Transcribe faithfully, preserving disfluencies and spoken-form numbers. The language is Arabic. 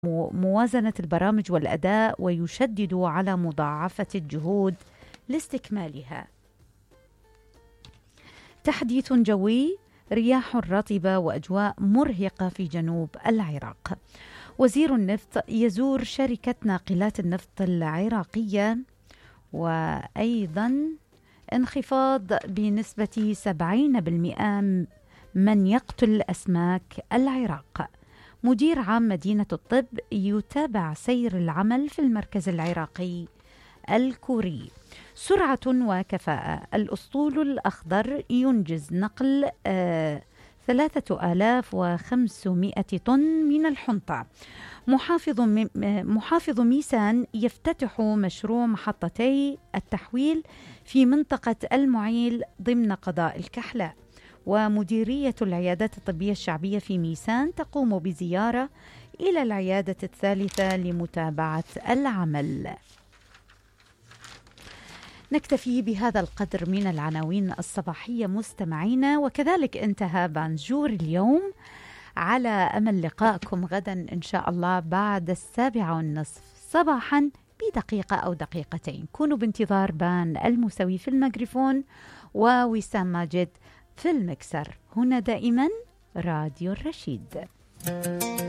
موازنة البرامج والأداء ويشدد على مضاعفة الجهود لاستكمالها. تحديث جوي، رياح رطبة وأجواء مرهقة في جنوب العراق. وزير النفط يزور شركة ناقلات النفط العراقية. وأيضا انخفاض بنسبة سبعين بالمئة من يقتل أسماك العراق. مدير عام مدينة الطب يتابع سير العمل في المركز العراقي الكوري. سرعة وكفاءة، الأسطول الأخضر ينجز نقل آه ثلاثة آلاف وخمسمائة طن من الحنطة. محافظ, محافظ ميسان يفتتح مشروع محطتي التحويل في منطقة المعيل ضمن قضاء الكحلة. ومديرية العيادات الطبية الشعبية في ميسان تقوم بزيارة إلى العيادة الثالثة لمتابعة العمل. نكتفي بهذا القدر من العناوين الصباحية مستمعينا، وكذلك انتهى بانجور اليوم، على أمل لقائكم غدا إن شاء الله بعد السابعة والنصف صباحا بدقيقة أو دقيقتين. كونوا بانتظار بان الموسوي في الميكروفون ووسام ماجد في المكسر. هنا دائما راديو الرشيد.